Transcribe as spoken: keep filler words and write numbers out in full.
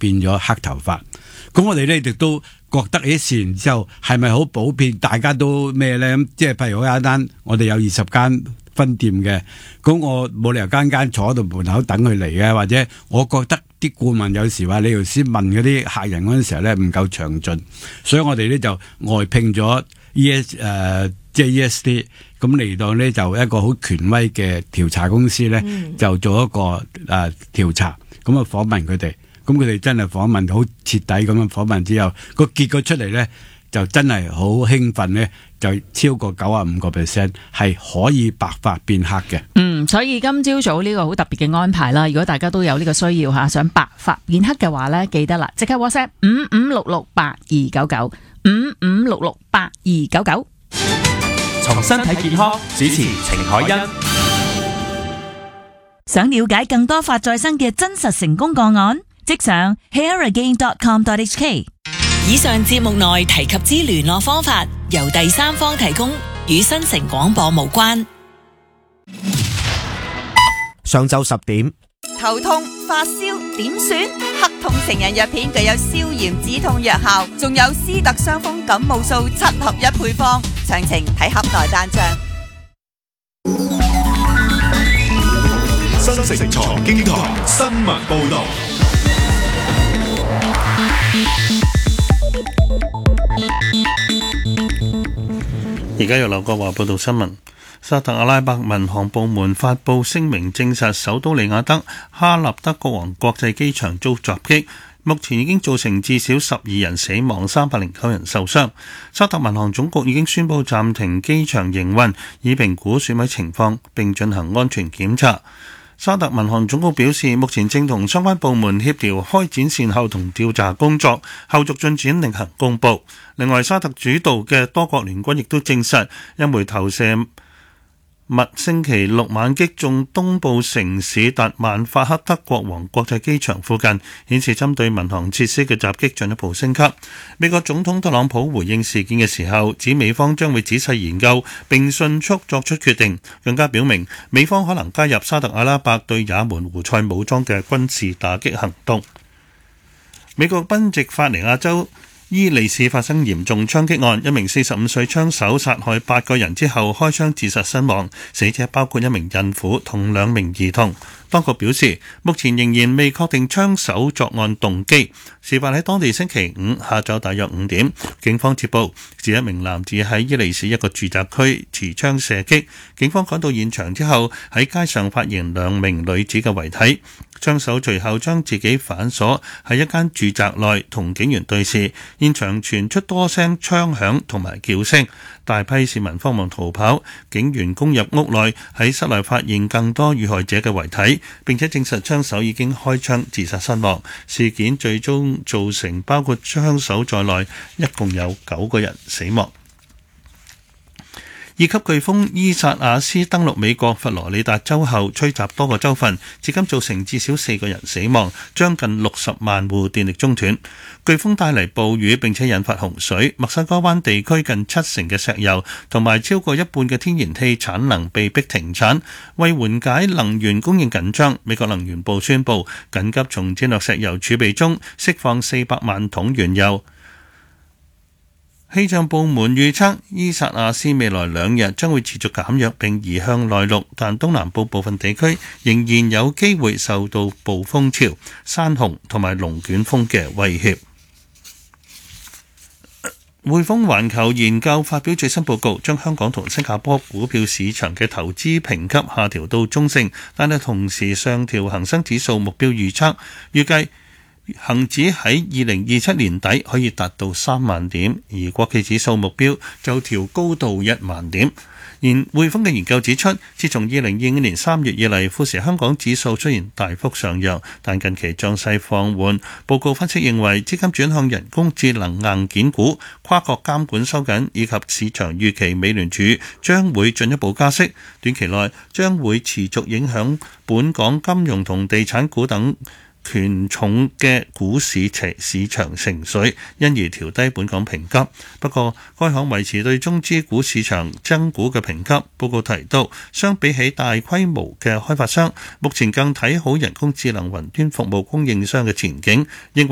變咗黑頭髮。咁我哋咧亦都覺得誒試完之後係咪好普遍，大家都咩咧？咁即係譬如好簡單，我哋有二十間分店嘅，咁我冇理由間間坐喺度門口等佢嚟嘅，或者我覺得啲顧問有時話李老師問嗰啲客人嗰陣時候咧唔夠詳盡，所以我哋咧就外聘咗 E S 誒即係 E S D， 咁嚟到呢就一個好權威嘅調查公司咧，嗯、就做一個誒、呃、調查，咁啊訪問佢哋。咁佢哋真係訪問好徹底咁樣訪問之後，個結果出嚟咧就真係好興奮咧，就超過九十五個 percent 係可以白髮變黑嘅。 嗯，所以今朝早呢個好特別嘅安排啦，如果大家都有呢個需要吓，想白髮變黑嘅話咧，記得啦，即刻 WhatsApp 五五六六八二九九五五六六八二九九。 從身體健康，主持程海欣。 想了解更多發再生嘅真實成功個案，即上 hair again dot com dot h k。 以上節目內提及之聯絡方法由第三方提供，與新城廣播無關。 上晝十點， 頭痛、發燒點算？黑痛成人藥片具有消炎止痛藥效，仲有斯特傷風感冒素七合一配方，詳情睇盒內單張。 新城財經台新聞報道。 而家由劉國華報道新聞。沙特阿拉伯民航部門發布聲明證實，首都里雅德哈立德國王國際機場遭襲擊，目前已經造成至少十二人死亡，三百零九人受傷。沙特民航總局已經宣布暫停機場營運，以評估損毀情況並進行安全檢查。沙特民航總局表示，目前正同相關部門協調開展善後同調查工作，後續進展另行公佈。另外，沙特主導嘅多國聯軍亦都證實，一枚投射物星期六晚擊中東部城市達曼法克德國王國際機場附近，顯示針對民航設施嘅襲擊進一步升級。美國總統特朗普回應事件嘅時候，指美方將會仔細研究並迅速作出決定，更加表明美方可能加入沙特阿拉伯對也門胡塞武裝嘅軍事打擊行動。美國賓夕法尼亞州伊利市發生嚴重槍擊案，一名四十五歲槍手殺害八個人之後開槍自殺身亡，死者包括一名孕婦同兩名兒童。當局表示，目前仍然未確定槍手作案動機。事發喺當地星期五下晝大約五點，警方接報指一名男子喺伊利市一個住宅區持槍射擊，警方趕到現場之後喺街上發現兩名女子嘅遺體。槍手隨後將自己反鎖喺一間住宅內同警員對峙，現場傳出多聲槍響同埋叫聲，大批市民慌忙逃跑，警員攻入屋內，喺室內發現更多遇害者嘅遺體，並且證實槍手已經開槍自殺身亡。事件最終造成包括槍手在內一共有九個人死亡。二級颶風伊薩亞斯登陸美國佛羅里達州後，吹襲多個州份，至今造成至少四個人死亡，將近六十萬戶電力中斷。颶風帶嚟暴雨並且引發洪水，墨西哥灣地區近七成嘅石油同埋超過一半嘅天然氣產能被迫停產。為緩解能源供應緊張，美國能源部宣布緊急從戰略石油儲備中釋放四百萬桶原油。氣象部門預測，伊薩亞斯未來兩日將會持續減弱並移向內陸，但東南部部分地區仍然有機會受到暴風潮、山洪同埋龍捲風嘅威脅。匯豐環球研究發表最新報告，將香港同新加坡股票市場嘅投資評級下調到中性，但係同時上調恒生指數目標預測，預計恒指喺二零二七年底可以達到三萬點，而國企指數目標就調高到一萬點。而匯豐嘅研究指出，自從二零二五年三月以嚟，富時香港指數雖然大幅上揚，但近期漲勢放緩。報告分析認為，資金轉向人工智能硬件股、跨國監管收緊以及市場預期美聯儲將會進一步加息，短期內將會持續影響本港金融同地產股等權重嘅股市市場情緒，因而調低本港評級。不過，該行維持對中資股市場增股嘅評級。報告提到，相比起大規模嘅開發商，目前更睇好人工智能雲端服務供應商嘅前景，認為